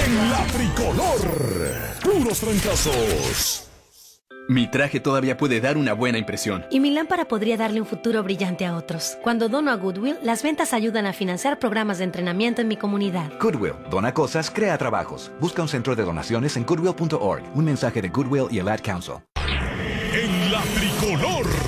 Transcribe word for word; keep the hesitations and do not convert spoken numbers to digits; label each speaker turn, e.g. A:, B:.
A: En la tricolor, puros trancazos.
B: Mi traje todavía puede dar una buena impresión.
C: Y mi lámpara podría darle un futuro brillante a otros. Cuando dono a Goodwill, las ventas ayudan a financiar programas de entrenamiento en mi comunidad.
D: Goodwill, dona cosas, crea trabajos. Busca un centro de donaciones en goodwill punto org. Un mensaje de Goodwill y el Ad Council.
A: En la tricolor.